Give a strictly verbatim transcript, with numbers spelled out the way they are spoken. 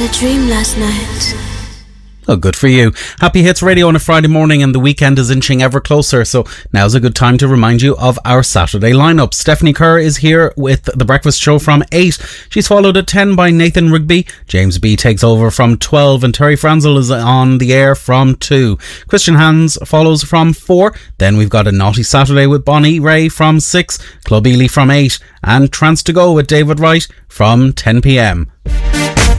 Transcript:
had a dream last night. Oh, good for you. Happy Hits Radio on a Friday morning, and the weekend is inching ever closer, so now's a good time to remind you of our Saturday lineup. Stephanie Kerr is here with The Breakfast Show from eight. She's followed at ten by Nathan Rigby. James B takes over from twelve, and Terry Franzel is on the air from two. Christian Hans follows from four. Then we've got a Naughty Saturday with Bonnie Ray from six, Club Ely from eight, and Trance to Go with David Wright from ten p.m.